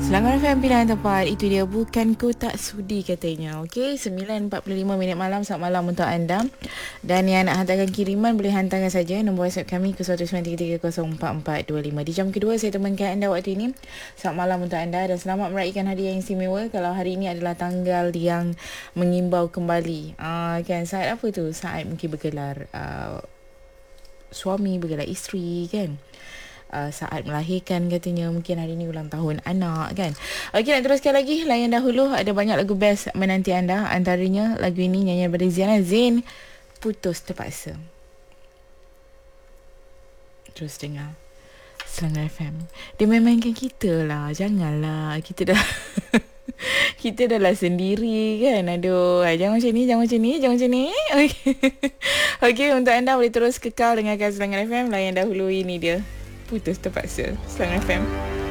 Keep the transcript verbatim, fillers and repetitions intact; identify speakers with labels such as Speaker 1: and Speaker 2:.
Speaker 1: Selangor F M pilihan tepat. Itu dia, bukan ku tak sudi katanya. Okey, sembilan empat puluh lima minit malam. Selamat malam untuk anda. Dan yang nak hantarkan kiriman boleh hantarkan saja nombor WhatsApp kami ke satu sembilan tiga tiga kosong empat empat dua lima. Di jam kedua saya temankan anda waktu ini. Selamat malam untuk anda dan selamat meraihkan hadiah yang istimewa. Kalau hari ini adalah tanggal yang mengimbau kembali. Uh, kan saat apa tu? Saat mungkin bergelar uh, suami, bergelar isteri kan. Uh, saat melahirkan katanya, mungkin hari ni ulang tahun anak kan. Okey, nak teruskan lagi. Layan dahulu, ada banyak lagu best menanti anda. Antaranya lagu ini nyanyian daripada Ziana Zain, Putus Terpaksa. Terus dengar Selangor F M. Dia memainkan kita lah. Janganlah, kita dah kita dah lah sendiri kan. Aduh, jangan macam ni, jangan macam ni, jangan macam ni. Okey. Okey, untuk anda boleh terus kekal dengarkan Selangor F M. Layan dahulu, ini dia Putus Terpaksa, Selangor F M.